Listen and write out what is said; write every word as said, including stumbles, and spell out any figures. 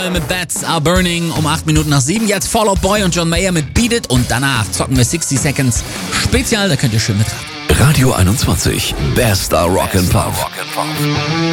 Mayer mit Bats Are Burning um acht Minuten nach sieben. Jetzt Fall Out Boy und John Mayer mit Beat It und danach zocken wir sixty Seconds Spezial, da könnt ihr schön mitraten. Radio einundzwanzig, bester Rock'n'Pop.